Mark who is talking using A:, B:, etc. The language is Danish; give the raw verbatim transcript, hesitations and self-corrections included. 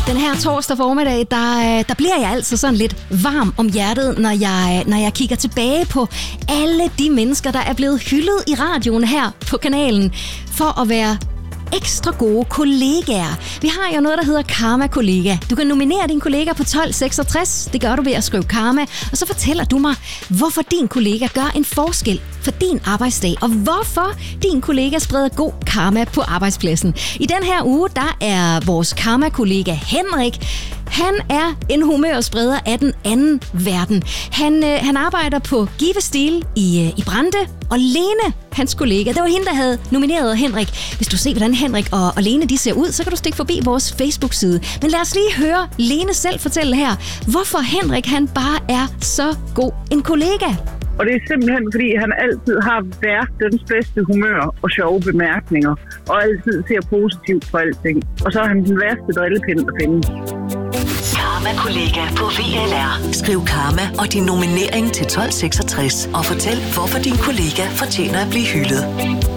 A: Den her torsdag formiddag, der, der bliver jeg altså sådan lidt varm om hjertet, når jeg, når jeg kigger tilbage på alle de mennesker, der er blevet hyldet i radioen her på kanalen for at være ekstra gode kollegaer. Vi har jo noget, der hedder Karma Kollega. Du kan nominere din kollega på tolv seksogtres. Det gør du ved at skrive Karma. Og så fortæller du mig, hvorfor din kollega gør en forskel for din arbejdsdag, og hvorfor din kollega spreder god karma på arbejdspladsen. I den her uge, der er vores Karma-kollega Henrik. Han er en humørspreder af den anden verden. Han, øh, han arbejder på Give Steel i, øh, i Brande, og Lene, hans kollega, det var hende, der havde nomineret Henrik. Hvis du ser, hvordan Henrik og, og Lene de ser ud, så kan du stikke forbi vores Facebook-side. Men lad os lige høre Lene selv fortælle her, hvorfor Henrik han bare er så god en kollega.
B: Og det er simpelthen, fordi han altid har verdens bedste humør og sjove bemærkninger, og altid ser positivt på alting. Og så er han den værste drillepind, der findes.
C: Karma-kollega på V L R. Skriv Karma og din nominering til tolv seksogtres og fortæl, hvorfor din kollega fortjener at blive hyldet.